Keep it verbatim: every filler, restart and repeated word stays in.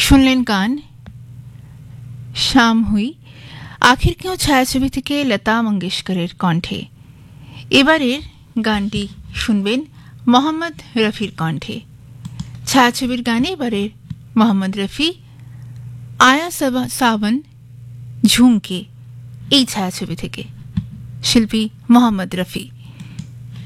শুনলেন গান শাম হুই আখির কেউ ছায়াছবি থেকে লতা মঙ্গেশকরের কণ্ঠে। এবারের গানটি শুনবেন মোহাম্মদ রফির কণ্ঠে। ছায়াছবির গানে এবারের মোহাম্মদ রফি আয়া সাবন ঝুমকে এই ছায়াছবি থেকে। শিল্পী মোহাম্মদ রফি।